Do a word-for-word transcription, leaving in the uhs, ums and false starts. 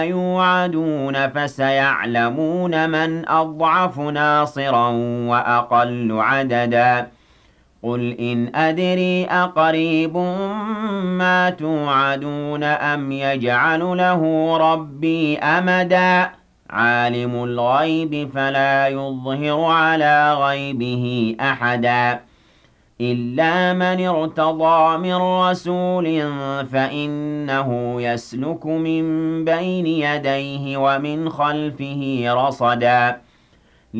يوعدون فسيعلمون من أضعف ناصرا وأقل عددا قل إن أدري أقريب ما توعدون أم يجعل له ربي أمدا عالم الغيب فلا يظهر على غيبه أحدا إلا من ارتضى من رسول فإنه يسلك من بين يديه ومن خلفه رصدا